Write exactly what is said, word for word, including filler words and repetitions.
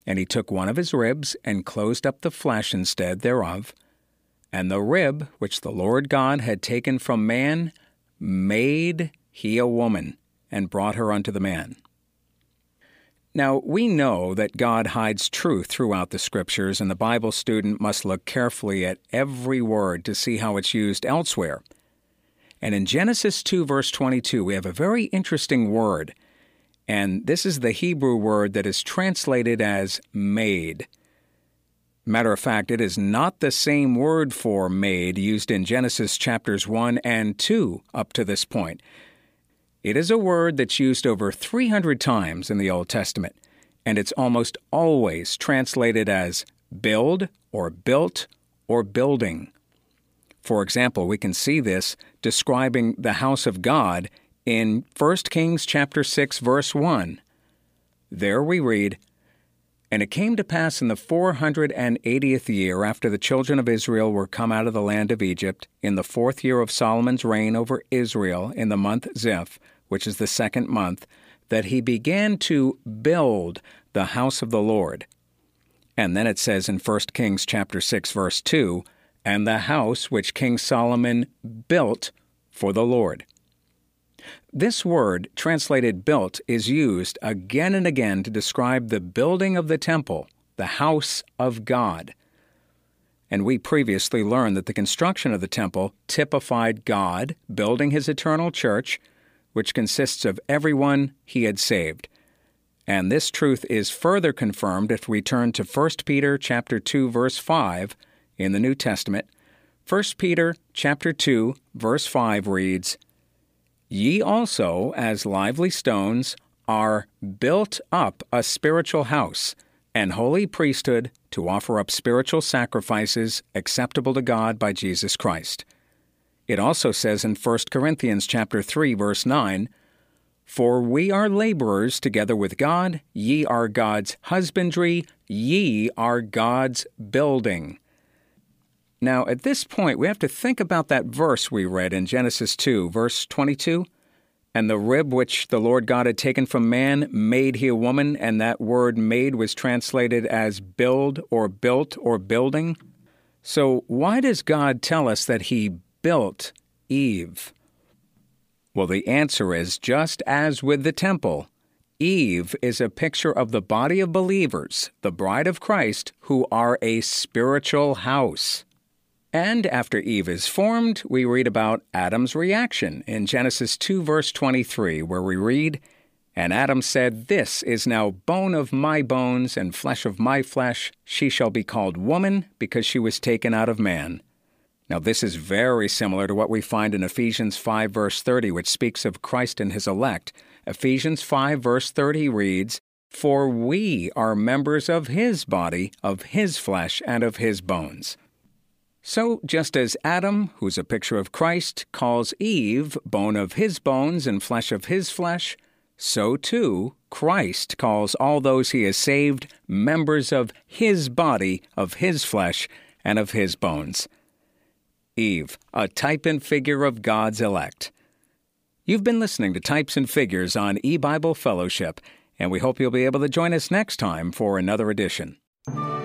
And he took one of his ribs, and closed up the flesh instead thereof. And the rib which the Lord God had taken from man made he a woman, and brought her unto the man. Now, we know that God hides truth throughout the Scriptures, and the Bible student must look carefully at every word to see how it's used elsewhere. And in Genesis two, verse twenty-two, we have a very interesting word, and this is the Hebrew word that is translated as made. Matter of fact, it is not the same word for made used in Genesis chapters one and two up to this point. It is a word that's used over three hundred times in the Old Testament, and it's almost always translated as build or built or building. For example, we can see this describing the house of God in First Kings chapter six, verse one. There we read, "And it came to pass in the four hundred and eightieth year after the children of Israel were come out of the land of Egypt, in the fourth year of Solomon's reign over Israel, in the month Ziph, which is the second month, that he began to build the house of the Lord." And then it says in First Kings chapter six, verse two, "And the house which King Solomon built for the Lord." This word, translated built, is used again and again to describe the building of the temple, the house of God. And we previously learned that the construction of the temple typified God building his eternal church, which consists of everyone he had saved. And this truth is further confirmed if we turn to First Peter chapter two, verse five in the New Testament. First Peter chapter two, verse five reads, "Ye also, as lively stones, are built up a spiritual house, an holy priesthood, to offer up spiritual sacrifices acceptable to God by Jesus Christ." It also says in First Corinthians chapter three, verse nine, "For we are laborers together with God, ye are God's husbandry, ye are God's building." Now, at this point, we have to think about that verse we read in Genesis two, verse twenty-two. "And the rib which the Lord God had taken from man made he a woman," and that word made was translated as build or built or building. So why does God tell us that he built Eve? Well, the answer is just as with the temple. Eve is a picture of the body of believers, the bride of Christ, who are a spiritual house. And after Eve is formed, we read about Adam's reaction in Genesis two, verse twenty-three, where we read, "And Adam said, This is now bone of my bones and flesh of my flesh. She shall be called woman, because she was taken out of man." Now, this is very similar to what we find in Ephesians five, verse thirty, which speaks of Christ and his elect. Ephesians five, verse thirty reads, "For we are members of his body, of his flesh, and of his bones." So, just as Adam, who's a picture of Christ, calls Eve bone of his bones and flesh of his flesh, so too Christ calls all those he has saved members of his body, of his flesh, and of his bones. Eve, a type and figure of God's elect. You've been listening to Types and Figures on eBible Fellowship, and we hope you'll be able to join us next time for another edition.